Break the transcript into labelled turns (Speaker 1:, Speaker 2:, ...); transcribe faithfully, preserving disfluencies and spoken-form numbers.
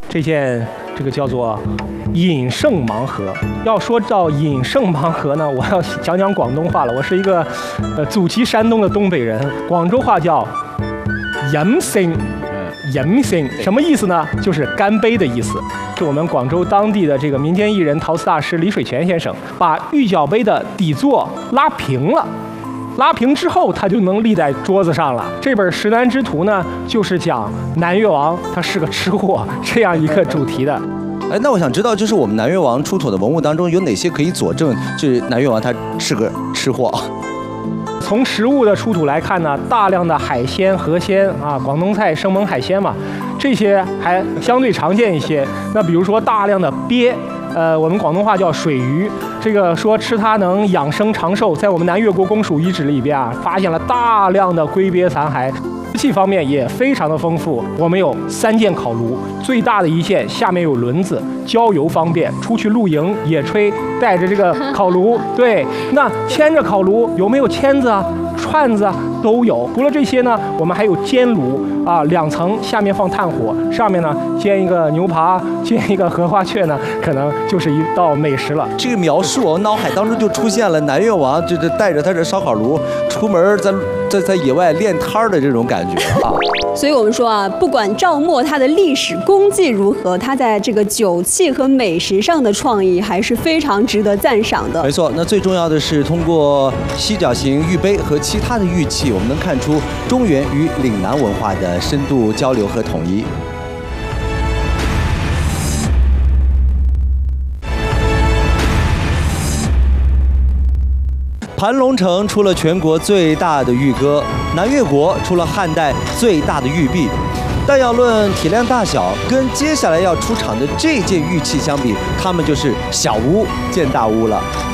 Speaker 1: 这件这个叫做饮胜盲盒。要说到饮胜盲盒呢，我要讲讲广东话了。我是一个呃祖籍山东的东北人，广州话叫饮胜。饮胜什么意思呢？就是干杯的意思。是我们广州当地的这个民间艺人陶瓷大师李水泉先生，把玉脚杯的底座拉平了。拉平之后，它就能立在桌子上了。这本《石南之图》呢，就是讲南越王他是个吃货这样一个主题的。
Speaker 2: 哎，那我想知道，就是我们南越王出土的文物当中，有哪些可以佐证，就是南越王他是个吃货？
Speaker 1: 从实物的出土来看呢，大量的海鲜、河鲜啊，广东菜生猛海鲜嘛，这些还相对常见一些。那比如说大量的鳖，呃，我们广东话叫水鱼，这个说吃它能养生长寿，在我们南越国公署遗址里边啊，发现了大量的龟鳖残骸。瓷器方面也非常的丰富，我们有三件烤炉，最大的一件下面有轮子，浇油方便，出去露营野炊带着这个烤炉。对，那牵着烤炉有没有签子啊、串子啊都有。除了这些呢，我们还有煎炉啊，两层，下面放炭火，上面呢煎一个牛扒，煎一个荷花雀呢，可能就是一道美食了。
Speaker 2: 这个描述我脑海当中就出现了南越王就是带着他的烧烤炉出门在在在野外练摊儿的这种感觉啊。
Speaker 3: 所以我们说啊，不管赵默他的历史功绩如何，他在这个酒器和美食上的创意还是非常值得赞赏的。
Speaker 2: 没错，那最重要的是通过犀角形玉杯和其他的玉器，我们能看出中原与岭南文化的深度交流和统一。盘龙城出了全国最大的玉戈，南越国出了汉代最大的玉璧，但要论体量大小，跟接下来要出场的这件玉器相比，它们就是小巫见大巫了。